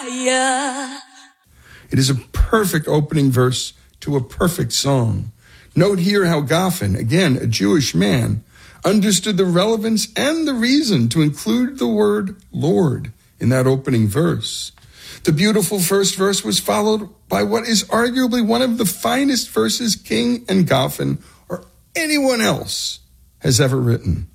Messiah. It is a perfect opening verse to a perfect song. Note here how Goffin, again a Jewish man, understood the relevance and the reason to include the word Lord in that opening verse. The beautiful first verse was followed by what is arguably one of the finest verses King and Goffin or anyone else has ever written.